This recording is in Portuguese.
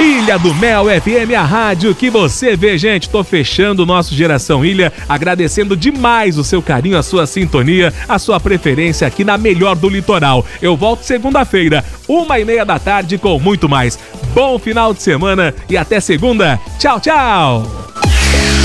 Ilha do Mel FM, a rádio que você vê, gente. Tô fechando o nosso Geração Ilha, agradecendo demais o seu carinho, a sua sintonia, a sua preferência aqui na melhor do litoral. Eu volto segunda-feira, 1h30 da tarde com muito mais. Bom final de semana e até segunda. Tchau, tchau!